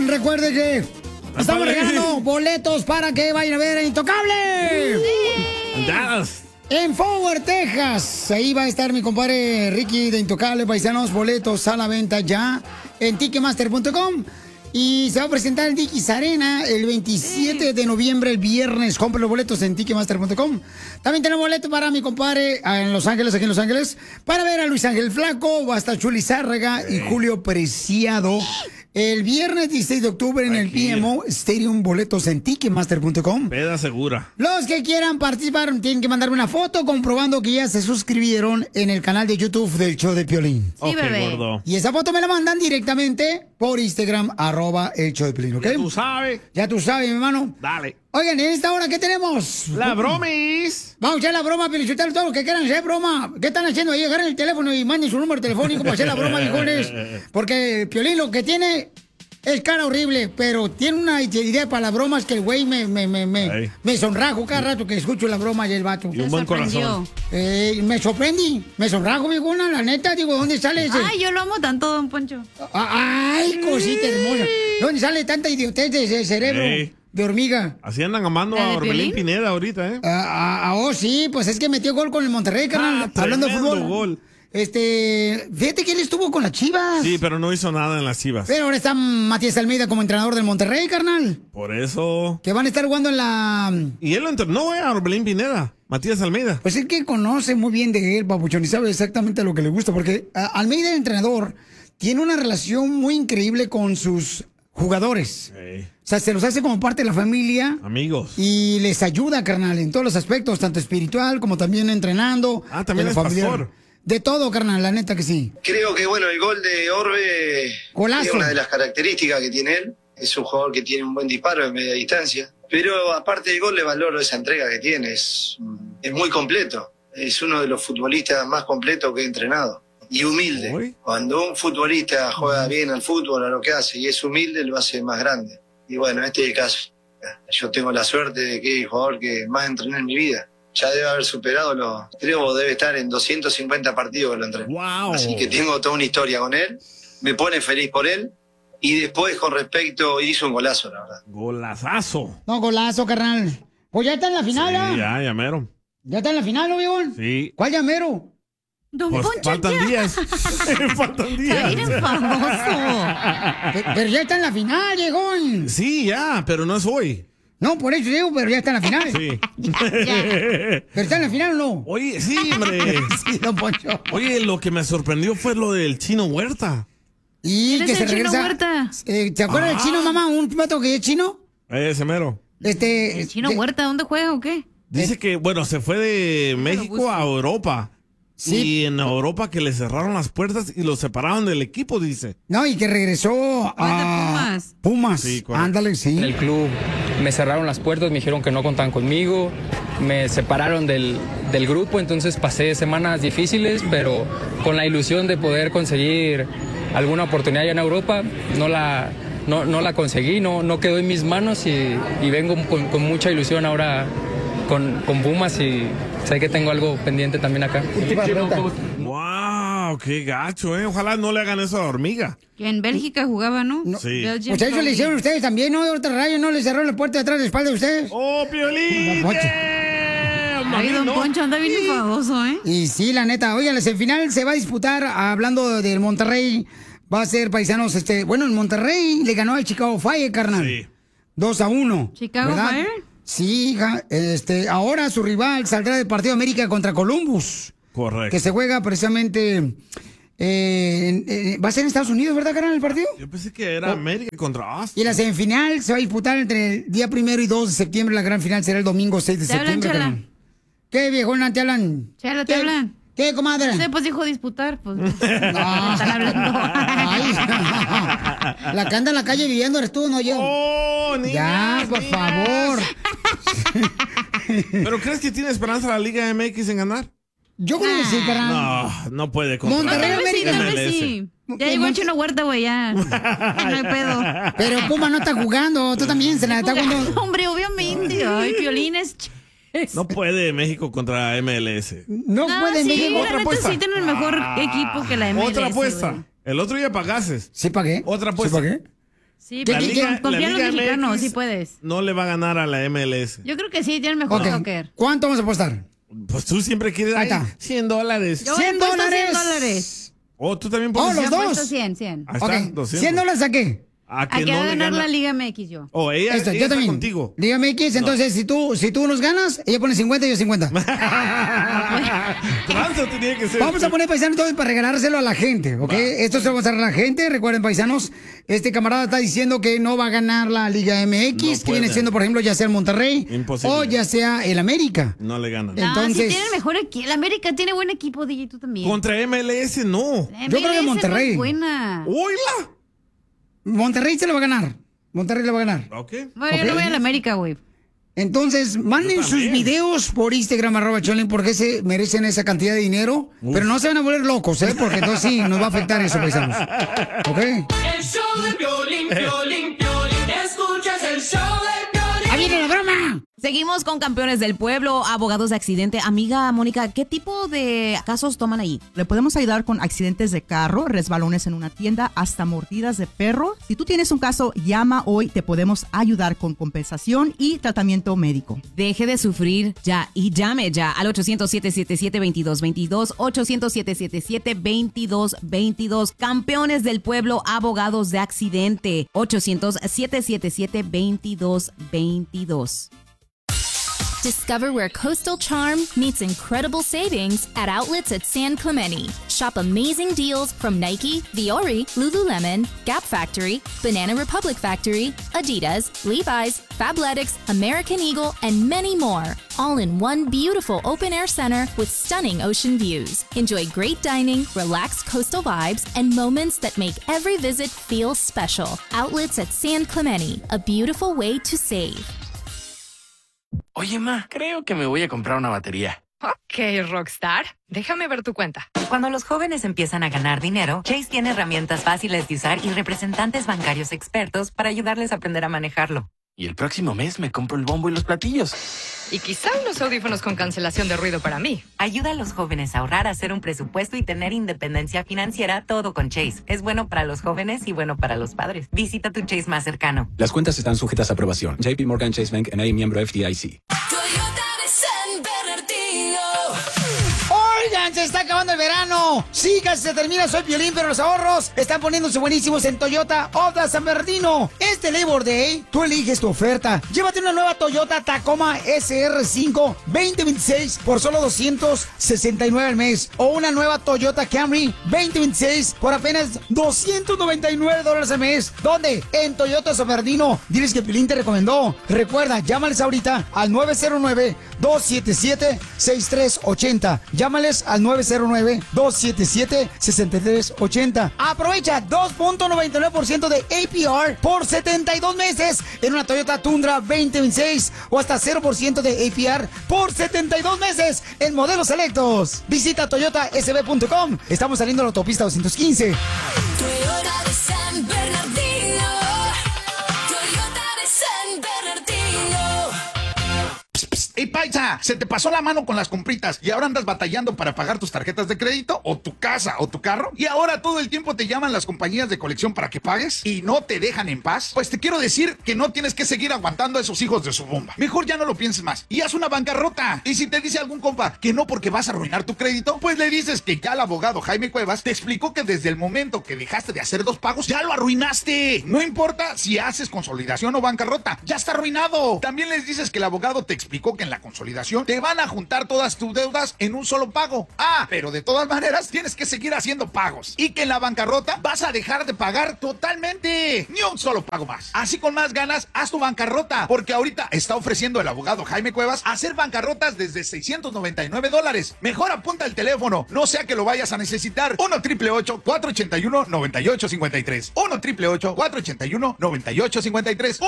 recuerde que estamos regalando boletos para que vayan a ver a Intocable. Dallas. En Fort Worth, Texas. Ahí va a estar mi compadre Ricky de Intocable, paisanos. Boletos a la venta ya en Ticketmaster.com. Y se va a presentar en Dickies Arena el 27 de noviembre, el viernes. Compre los boletos en Ticketmaster.com. También tenemos boletos para mi compadre en Los Ángeles, aquí en Los Ángeles, para ver a Luis Ángel Flaco, va a estar Chuli Zárraga y Julio Preciado. El viernes 16 de octubre en el PMO Stadium, boletos en Ticketmaster.com. Peda segura. Los que quieran participar tienen que mandarme una foto comprobando que ya se suscribieron en el canal de YouTube del show de Piolín. Sí, bebé. Gordo. Y esa foto me la mandan directamente por Instagram, @el show de Piolín, ¿ok? Ya tú sabes. Ya tú sabes, mi hermano. Dale. Oigan, en esta hora, ¿qué tenemos? La bromis. Vamos a echar la broma, Pelichotelo, todos los que quieran hacer broma. ¿Qué están haciendo ahí? Agarren el teléfono y manden su número telefónico para hacer la broma, viejones. Porque Piolín lo que tiene es cara horrible, pero tiene una idea para las bromas que el güey me sonrajo cada rato que escucho la broma y el vato. Y un buen corazón. Me sorprendí, me sonrajo, viejona, la neta. Digo, ¿dónde sale ese? Ay, yo lo amo tanto, don Poncho. Ay, cosita hermosa. ¿Dónde sale tanta idiotez de ese cerebro? Ey. De hormiga. Así andan amando a Orbelín Pineda ahorita, ¿eh? Oh, sí, pues es que metió gol con el Monterrey, carnal. Hablando de fútbol. Gol. Fíjate que él estuvo con las Chivas. Sí, pero no hizo nada en las Chivas. Pero ahora está Matías Almeida como entrenador del Monterrey, carnal. Por eso. Que van a estar jugando en la... Y él lo entrenó, a Orbelín Pineda. Matías Almeida. Pues es que conoce muy bien de él, papuchón, y sabe exactamente lo que le gusta. Porque Almeida, el entrenador, tiene una relación muy increíble con sus jugadores. Hey. O sea, se los hace como parte de la familia. Amigos. Y les ayuda, carnal, en todos los aspectos, tanto espiritual como también entrenando. También es pastor. De todo, carnal, la neta que sí. Creo que, bueno, el gol de Orbe Golazo. es una de las características que tiene él. Es un jugador que tiene un buen disparo de media distancia. Pero aparte del gol, le valoro esa entrega que tiene. Es muy completo. Es uno de los futbolistas más completos que he entrenado. Y humilde. ¿Uy? Cuando un futbolista juega bien al fútbol, a lo que hace, y es humilde, lo hace más grande. Y bueno, este es el caso. Yo tengo la suerte de que es el jugador que más entrené en mi vida. Ya debe haber superado creo debe estar en 250 partidos que lo entrené. Wow. Así que tengo toda una historia con él. Me pone feliz por él. Y después, con respecto, hizo un golazo, la verdad. Golazazo. No, golazo, carnal. Pues ya está en la final, ¿ah? Sí, ya mero. ¿Ya está en la final, ¿no, viejón? Sí. ¿Cuál ya mero? Don Pues Poncho, faltan ya. días. Faltan días. Eres famoso. Pero ya está en la final, viejón. Sí, ya, pero no es hoy. No, por eso digo, pero ya está en la final. Sí. ¿Pero está en la final o no? Oye, sí, hombre. Sí, don Poncho. Oye, lo que me sorprendió fue lo del Chino Huerta. Y ¿Quién que es se el Chino regresa. Huerta? ¿Te acuerdas del chino, mamá? Un vato que es chino. Ese mero. ¿El Chino Huerta dónde juega o qué? Dice que, bueno, se fue de México a Europa. Sí. Y en Europa que le cerraron las puertas y lo separaron del equipo, dice. No, y que regresó ¿Es de Pumas? Pumas. Sí, correcto. Ándale, sí. En el club me cerraron las puertas, me dijeron que no contaban conmigo, me separaron del grupo, entonces pasé semanas difíciles, pero con la ilusión de poder conseguir alguna oportunidad allá en Europa, no la conseguí, no quedó en mis manos y vengo con mucha ilusión ahora con Pumas y sé que tengo algo pendiente también acá. ¡Wow! ¡Qué gacho, eh! Ojalá no le hagan eso a la hormiga. Que en Bélgica jugaba, ¿no? Sí. Belgium Pues eso le Province. hicieron ustedes también, ¿no? De otra raya, ¿no? Le cerraron la puerta de atrás de la espalda de ustedes. ¡Oh, Piolín! Don Poncho. Ay, don Poncho anda bien enfadoso, ¿eh? Y sí, la neta. Oigan, la semifinal se va a disputar, hablando del Monterrey, va a ser, paisanos, bueno, el Monterrey le ganó al Chicago Fire, carnal. Sí. 2-1. ¿Chicago Fire? Sí, hija. Ahora su rival saldrá del partido América contra Columbus. Correcto. Que se juega precisamente... va a ser en Estados Unidos, ¿verdad, carnal, el partido? Yo pensé que era América contra Austin. Y la semifinal se va a disputar entre el día 1 y 2 de septiembre. La gran final será el domingo 6 de ¿Te hablan, septiembre, Chela? carnal. ¿Qué, viejona, te hablan? Chela, ¿te ¿Qué? hablan? ¿Qué, comadre? Sí, pues dijo disputar, pues. No. Están hablando. Ay, la que anda en la calle viviendo eres tú, no yo. ¡Oh, niñas, Ya, por niñas! favor. ¿Pero crees que tiene esperanza la Liga MX en ganar? Yo creo que sí, carnal. No, no puede contra Monterrey, Tal vez sí, tal vez MLS. sí. Ya llegó el Chino Huerta, güey, ya. No hay pedo. Pero Puma no está jugando. Tú también se la está jugando. Hombre, obviamente. Ay, Piolines. No puede México contra MLS. No No, pueden sí, venir. la Otra neta apuesta. sí tienen el mejor equipo que la MLS. Otra apuesta. güey. El otro día pagases. ¿Sí pagué? Otra ¿Sí apuesta. pagué? Sí, La pero Liga- confía la en los Liga mexicanos, MX sí puedes. No le va a ganar a la MLS. Yo creo que sí, tienen mejor Ok. soccer. ¿Cuánto vamos a apostar? Pues tú siempre quieres Ahí dar está. $100. Yo $100. he puesto $100. Oh, tú también Oh, pones los Yo he dos. puesto 100. Ahí Ok, está, 200. $100 a qué? A ¿A que qué va no a le ganar gana. la Liga MX yo? Oh, ella Esto, ella yo está también. contigo. Dígame X, entonces si tú nos ganas, ella pone 50 y yo 50. Tranza tenía que ser. Vamos a poner paisanos entonces para regalárselo a la gente, ¿ok? Esto se lo vamos a dar a la gente. Recuerden, paisanos, este camarada está diciendo que no va a ganar la Liga MX, que puede. viene siendo, por ejemplo, ya sea el Monterrey Imposible. o ya sea el América. No le ganan. No, Entonces- sí tienen mejor equipo. El América tiene buen equipo, DJ, tú también. Contra MLS, no. La Yo creo que MLS no Monterrey. es buena. ¡Oíla! Monterrey se lo va a ganar. Monterrey le va a ganar. Ok. Bueno, yo no voy a la América, güey. Entonces, manden Yo sus también. videos por Instagram, @Cholín, porque se merecen esa cantidad de dinero. Pero no se van a volver locos, ¿eh? Porque entonces sí, nos va a afectar eso, paisanos. ¿Ok? El show de Piolín, Piolín, Piolín. Escuchas el show de Piolín. ¡Ahí viene la broma! Seguimos con campeones del pueblo, abogados de accidente. Amiga Mónica, ¿qué tipo de casos toman ahí? Le podemos ayudar con accidentes de carro, resbalones en una tienda, hasta mordidas de perro. Si tú tienes un caso, llama hoy, te podemos ayudar con compensación y tratamiento médico. Deje de sufrir ya y llame ya al 800-777-2222, 800-777-2222. Campeones del pueblo, abogados de accidente, 800-777-2222. Discover where coastal charm meets incredible savings at outlets at San Clemente. Shop amazing deals from Nike, Viore, Lululemon, Gap Factory, Banana Republic Factory, Adidas, Levi's, Fabletics, American Eagle, and many more. All in one beautiful open-air center with stunning ocean views. Enjoy great dining, relaxed coastal vibes, and moments that make every visit feel special. Outlets at San Clemente, a beautiful way to save. Oye, ma, creo que me voy a comprar una batería. Ok, Rockstar. Déjame ver tu cuenta. Cuando los jóvenes empiezan a ganar dinero, Chase tiene herramientas fáciles de usar y representantes bancarios expertos para ayudarles a aprender a manejarlo. Y el próximo mes me compro el bombo y los platillos. Y quizá unos audífonos con cancelación de ruido para mí. Ayuda a los jóvenes a ahorrar, a hacer un presupuesto y tener independencia financiera, todo con Chase. Es bueno para los jóvenes y bueno para los padres. Visita tu Chase más cercano. Las cuentas están sujetas a aprobación. JP Morgan Chase Bank N.A. miembro FDIC. Oigan, se está acabando el verano. Sí, casi se termina. Soy Piolín, pero los ahorros están poniéndose buenísimos en Toyota of San Bernardino. Este Labor Day, tú eliges tu oferta. Llévate una nueva Toyota Tacoma SR5 2026 por solo $269 al mes. O una nueva Toyota Camry 2026 por apenas $299 al mes. ¿Dónde? En Toyota San Bernardino. Diles que Piolín te recomendó. Recuerda, llámales ahorita al 909-277-6380. Llámales al 909-277-6380. Aprovecha 2.99% de APR por 72 meses en una Toyota Tundra 2026 o hasta 0% de APR por 72 meses en modelos selectos. Visita toyotasb.com. Estamos saliendo a la autopista 215. Toyota de San Bernardino. Toyota de San Bernardino. ¡Ey, paisa! Se te pasó la mano con las compritas y ahora andas batallando para pagar tus tarjetas de crédito o tu casa o tu carro y ahora todo el tiempo te llaman las compañías de colección para que pagues y no te dejan en paz. Pues te quiero decir que no tienes que seguir aguantando a esos hijos de su bomba. Mejor ya no lo pienses más y haz una bancarrota. Y si te dice algún compa que no porque vas a arruinar tu crédito, pues le dices que ya el abogado Jaime Cuevas te explicó que desde el momento que dejaste de hacer 2 pagos ya lo arruinaste. No importa si haces consolidación o bancarrota, ya está arruinado. También les dices que el abogado te explicó que en la consolidación te van a juntar todas tus deudas en un solo pago. Ah, pero de todas maneras tienes que seguir haciendo pagos. Y que en la bancarrota vas a dejar de pagar totalmente. Ni un solo pago más. Así con más ganas, haz tu bancarrota. Porque ahorita está ofreciendo el abogado Jaime Cuevas hacer bancarrotas desde $699. Mejor apunta el teléfono, no sea que lo vayas a necesitar. 1-888-481-9853. 1-888-481-9853.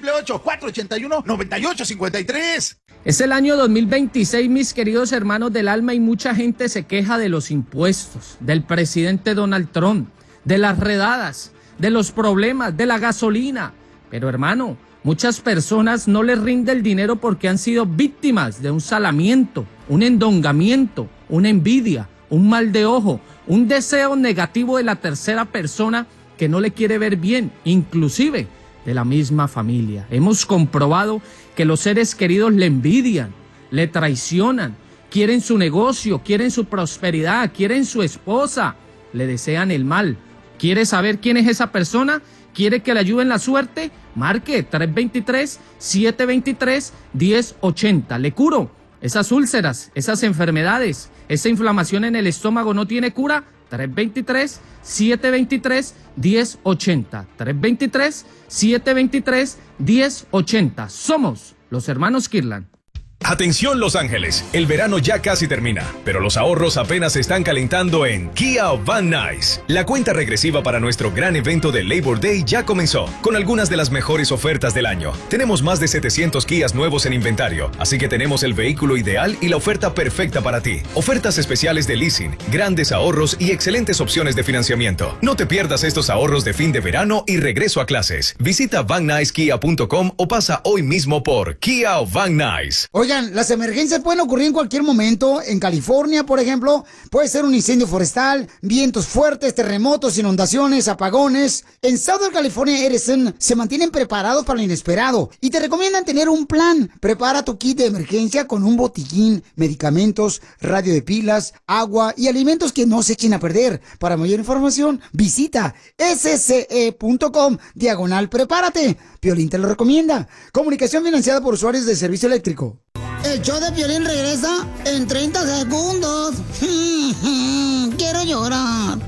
1-888-481-9853. Es el año 2026, mis queridos hermanos del alma, y mucha gente se queja de los impuestos, del presidente Donald Trump, de las redadas, de los problemas, de la gasolina. Pero hermano, muchas personas no les rinde el dinero porque han sido víctimas de un salamiento, un endongamiento, una envidia, un mal de ojo, un deseo negativo de la tercera persona que no le quiere ver bien, inclusive de la misma familia. Hemos comprobado que los seres queridos le envidian, le traicionan, quieren su negocio, quieren su prosperidad, quieren su esposa, le desean el mal. ¿Quiere saber quién es esa persona? ¿Quiere que le ayuden la suerte? Marque 323-723-1080. Le curo esas úlceras, esas enfermedades, esa inflamación en el estómago no tiene cura. 323-723-1080. 323-723-1080. Somos los hermanos Kirlan. Atención Los Ángeles, el verano ya casi termina, pero los ahorros apenas se están calentando en Kia Van Nuys. La cuenta regresiva para nuestro gran evento de Labor Day ya comenzó, con algunas de las mejores ofertas del año. Tenemos más de 700 Kias nuevos en inventario, así que tenemos el vehículo ideal y la oferta perfecta para ti. Ofertas especiales de leasing, grandes ahorros y excelentes opciones de financiamiento. No te pierdas estos ahorros de fin de verano y regreso a clases. Visita VanNuysKia.com o pasa hoy mismo por Kia Van Nuys. Oigan, las emergencias pueden ocurrir en cualquier momento. En California, por ejemplo, puede ser un incendio forestal, vientos fuertes, terremotos, inundaciones, apagones. En Southern California Edison se mantienen preparados para lo inesperado y te recomiendan tener un plan. Prepara tu kit de emergencia con un botiquín, medicamentos, radio de pilas, agua y alimentos que no se echen a perder. Para mayor información, visita sce.com/prepárate. Piolín te lo recomienda. Comunicación financiada por usuarios de servicio eléctrico. El show de Piolín regresa en 30 segundos. Quiero llorar.